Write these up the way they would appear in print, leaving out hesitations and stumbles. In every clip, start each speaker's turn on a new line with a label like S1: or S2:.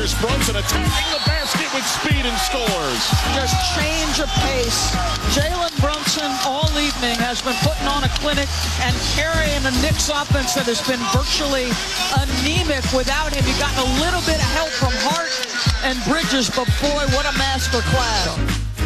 S1: Here's Brunson attacking the basket with speed and scores.
S2: Just change of pace. Jalen Brunson all evening has been putting on a clinic and carrying a Knicks offense that has been virtually anemic without him. He gotten a little bit of help from Hart and Bridges, but boy, what a master class.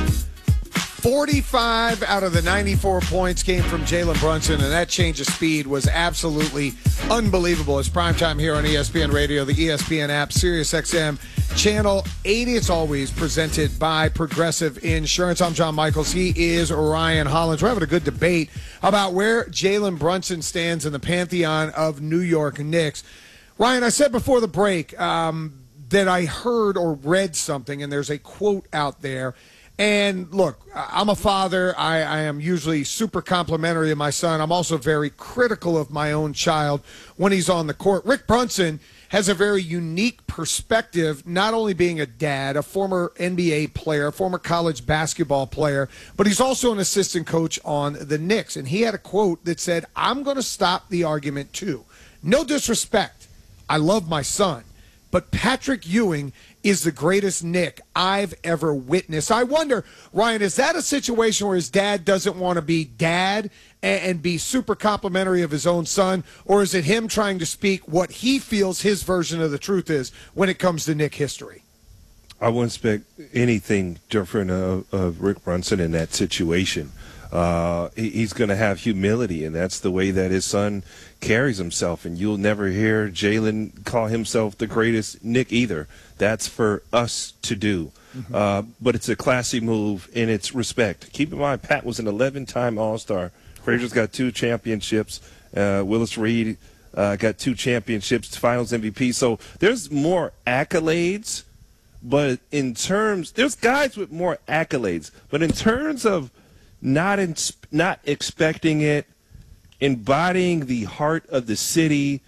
S3: 45 out of the 94 points came from Jalen Brunson, and that change of speed was absolutely unbelievable. It's primetime here on ESPN Radio, the ESPN app, SiriusXM, Channel 80. It's always presented by Progressive Insurance. I'm John Michaels. He is Ryan Hollins. We're having a good debate about where Jalen Brunson stands in the pantheon of New York Knicks. Ryan, I said before the break that I heard or read something, and there's a quote out there. And look, I'm a father. I am usually super complimentary of my son. I'm also very critical of my own child when he's on the court. Rick Brunson has a very unique perspective, not only being a dad, a former NBA player, a former college basketball player, but he's also an assistant coach on the Knicks. And he had a quote that said, "I'm going to stop the argument too. No disrespect. I love my son, but Patrick Ewing is the greatest Knick I've ever witnessed." I wonder, Ryan, is that a situation where his dad doesn't want to be dad and be super complimentary of his own son, or is it him trying to speak what he feels his version of the truth is when it comes to Knick history?
S4: I wouldn't expect anything different of Rick Brunson in that situation. He's going to have humility, and that's the way that his son carries himself. And you'll never hear Jalen call himself the greatest Knick either. That's for us to do. But it's a classy move, and it's respect. Keep in mind, Pat was an 11-time All-Star. Frazier's got 2 championships. Willis Reed got 2 championships, Finals MVP. So there's more accolades. But in terms – there's guys with more accolades. But in terms of not expecting it, embodying the heart of the city,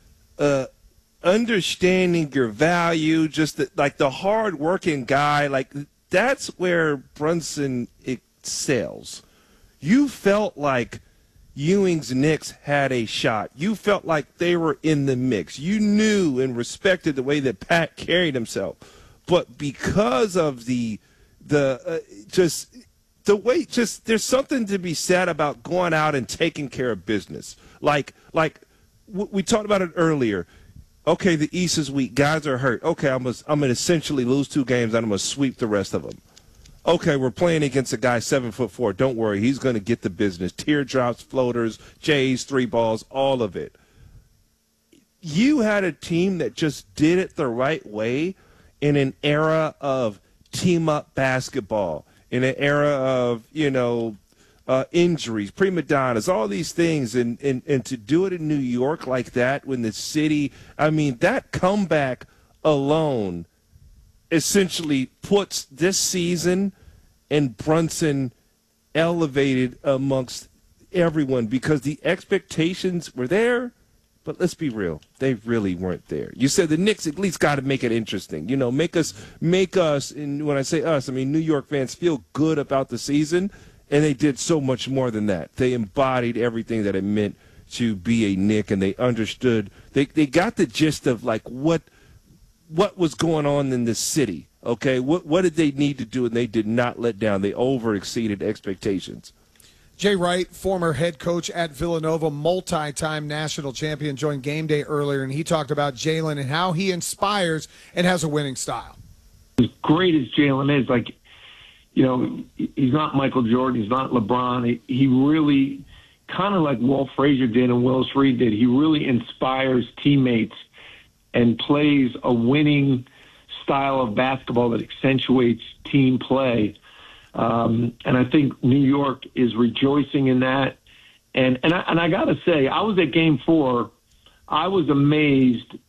S4: understanding your value, just like the hard-working guy, like that's where Brunson excels. You felt like Ewing's Knicks had a shot. You felt like they were in the mix. You knew and respected the way that Pat carried himself. But because of the way, there's something to be said about going out and taking care of business. Like we talked about it earlier. Okay, the East is weak. Guys are hurt. Okay, I'm going to essentially lose 2 games, and I'm going to sweep the rest of them. Okay, we're playing against a guy 7'4". Don't worry, he's going to get the business. Teardrops, floaters, J's, 3 balls, all of it. You had a team that just did it the right way in an era of team-up basketball, in an era of, injuries, prima donnas, all these things, and to do it in New York like that when the city, that comeback alone essentially puts this season and Brunson elevated amongst everyone because the expectations were there, but let's be real, they really weren't there. You said the Knicks at least got to make it interesting, make us, and when I say us, I mean New York fans feel good about the season. And they did so much more than that. They embodied everything that it meant to be a Knick, and they understood. They got the gist of like what was going on in the city. Okay, what did they need to do, and they did not let down. They over-exceeded expectations.
S3: Jay Wright, former head coach at Villanova, multi-time national champion, joined Game Day earlier, and he talked about Jalen and how he inspires and has a winning style.
S5: As great as Jalen is, he's not Michael Jordan. He's not LeBron. He really, kind of like Walt Frazier did and Willis Reed did, he really inspires teammates and plays a winning style of basketball that accentuates team play. And I think New York is rejoicing in that. And I got to say, I was at Game 4. I was amazed